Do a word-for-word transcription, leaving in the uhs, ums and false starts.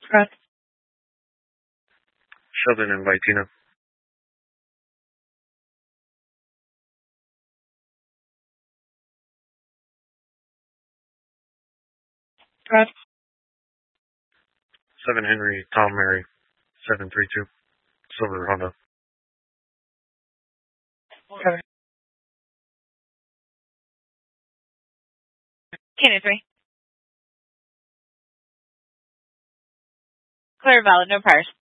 Correct. Sheldon and Vitina. Correct. seven Henry, Tom Mary, seven three two. Silver Honda. Cover. Cannon three. Clear, valid, no priors.